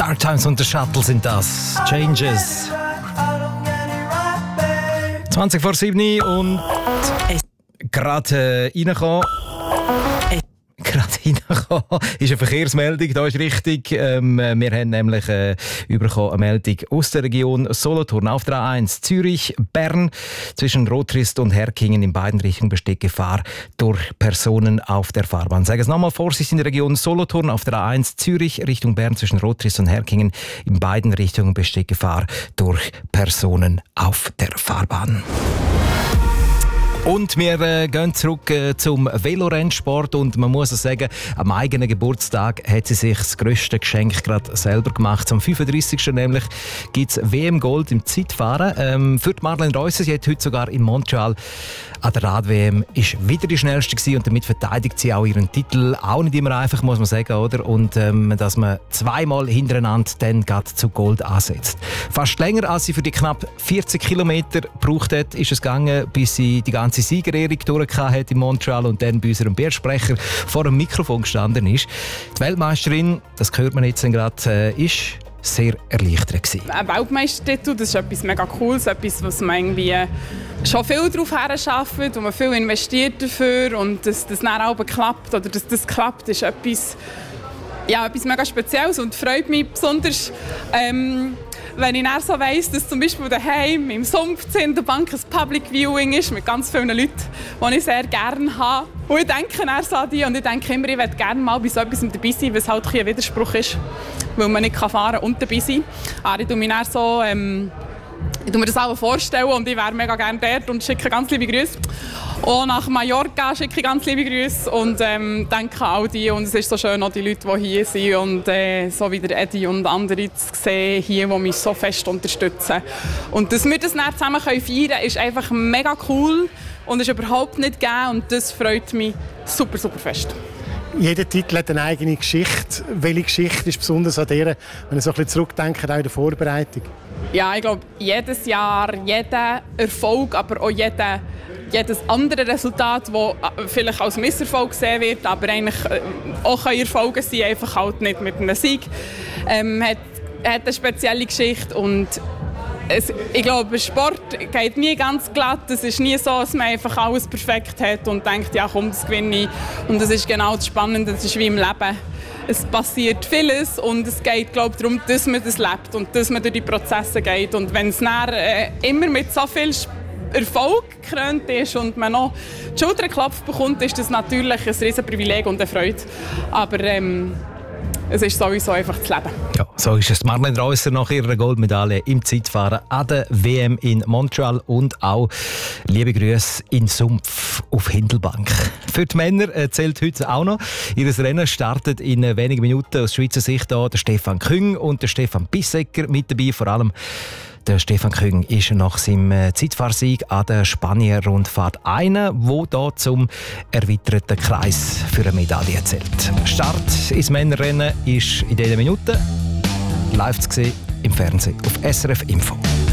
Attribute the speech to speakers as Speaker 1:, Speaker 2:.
Speaker 1: Dark Times und der Shuttle sind das. Changes. 20 vor 7 und gerade reingekommen. Ist eine Verkehrsmeldung, da ist richtig. Wir haben nämlich bekommen eine Meldung aus der Region Solothurn auf der A1 Zürich, Bern. Zwischen Rotrist und Herkingen in beiden Richtungen besteht Gefahr durch Personen auf der Fahrbahn. Sage es nochmal, Vorsicht in der Region Solothurn auf der A1 Zürich Richtung Bern zwischen Rotrist und Herkingen. In beiden Richtungen besteht Gefahr durch Personen auf der Fahrbahn. Und wir gehen zurück zum Velorennsport und man muss sagen, am eigenen Geburtstag hat sie sich das grösste Geschenk gerade selber gemacht. Am 35. nämlich gibt es WM-Gold im Zeitfahren. Für Marlene Reusser, sie hat heute sogar in Montreal an der Rad-WM ist wieder die schnellste gewesen und damit verteidigt sie auch ihren Titel. Auch nicht immer einfach, muss man sagen, oder? Und dass man zweimal hintereinander dann gerade zu Gold ansetzt. Fast länger als sie für die knapp 40 Kilometer gebraucht hat, ist es gegangen, bis sie die ganze Siegerehrung durchgehabt in Montreal und dann bei unserem Biersprecher vor dem Mikrofon gestanden ist. Die Weltmeisterin, das hört man jetzt gerade, ist sehr erleichtert gewesen.
Speaker 2: Ein Weltmeistertitel, das ist etwas mega Cooles, etwas, was man irgendwie schon viel darauf herarbeitet, wo man viel investiert dafür und dass das dann auch klappt oder dass das klappt, ist etwas mega Spezielles und freut mich besonders, wenn ich dann so weiss, dass zum Beispiel daheim im Sumpf in der Bank ein Public Viewing ist mit ganz vielen Leuten, die ich sehr gerne habe. Und ich denke dann so an die und ich denke immer, ich würde gerne mal bei so etwas dabei sein, was halt ein Widerspruch ist, weil man nicht fahren und dabei sein kann. Aber ich tue mich dann so, ich tue mir das auch vorstellen und ich wäre mega gerne dort und schicke ganz liebe Grüße. Auch nach Mallorca schicke ich ganz liebe Grüße und denke an all die. Und es ist so schön, auch die Leute, die hier sind und so wie der Eddie und andere zu sehen, hier, die mich so fest unterstützen. Und dass wir das dann zusammen feiern können, ist einfach mega cool und ist überhaupt nicht gegeben und das freut mich super, super fest.
Speaker 3: Jeder Titel hat eine eigene Geschichte. Welche Geschichte ist besonders an dir, wenn ihr so ein bisschen zurückdenkt, auch in der Vorbereitung?
Speaker 2: Ja, ich glaube, jedes Jahr, jeder Erfolg, aber auch jedes andere Resultat, das vielleicht als Misserfolg gesehen wird, aber eigentlich auch Erfolge sein, einfach halt nicht mit einem Sieg, hat eine spezielle Geschichte und ich glaube, Sport geht nie ganz glatt. Es ist nie so, dass man einfach alles perfekt hat und denkt, ja komm, das gewinne ich. Und das ist genau das Spannende, das ist wie im Leben. Es passiert vieles und es geht, glaube ich, darum, dass man das lebt und dass man durch die Prozesse geht. Und wenn es dann immer mit so viel Erfolg gekrönt ist und man noch die Schulter geklopft bekommt, ist das natürlich ein riesen Privileg und eine Freude. Aber es ist sowieso einfach das Leben.
Speaker 1: Ja, so ist es. Marlene Reusser nach ihrer Goldmedaille im Zeitfahren an der WM in Montreal und auch liebe Grüße in Sumpf auf Hindelbank. Für die Männer zählt heute auch noch. Ihr Rennen startet in wenigen Minuten aus Schweizer Sicht da der Stefan Küng und der Stefan Bissecker mit dabei, vor allem. Der Stefan Küng ist nach seinem Zeitfahrsieg an der Spanien-Rundfahrt einer, der hier zum erweiterten Kreis für eine Medaille zählt. Start ins Männerrennen ist in dieser Minute live zu sehen im Fernsehen auf SRF Info.